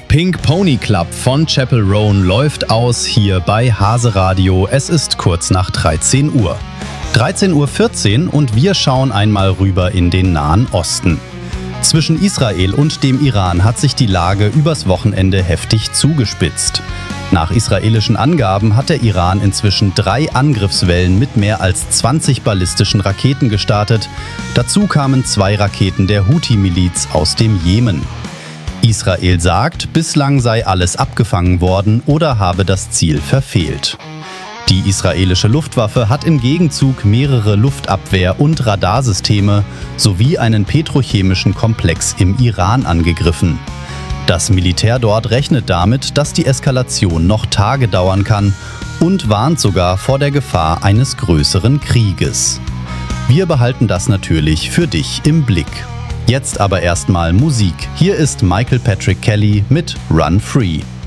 Pink Pony Club von Chappell Roan läuft aus hier bei Hase Radio. Es ist kurz nach 13 Uhr. 13.14 Uhr und wir schauen einmal rüber in den Nahen Osten. Zwischen Israel und dem Iran hat sich die Lage übers Wochenende heftig zugespitzt. Nach israelischen Angaben hat der Iran inzwischen 3 Angriffswellen mit mehr als 20 ballistischen Raketen gestartet. Dazu kamen 2 Raketen der Houthi-Miliz aus dem Jemen. Israel sagt, bislang sei alles abgefangen worden oder habe das Ziel verfehlt. Die israelische Luftwaffe hat im Gegenzug mehrere Luftabwehr- und Radarsysteme sowie einen petrochemischen Komplex im Iran angegriffen. Das Militär dort rechnet damit, dass die Eskalation noch Tage dauern kann und warnt sogar vor der Gefahr eines größeren Krieges. Wir behalten das natürlich für dich im Blick. Jetzt aber erstmal Musik. Hier ist Michael Patrick Kelly mit Run Free.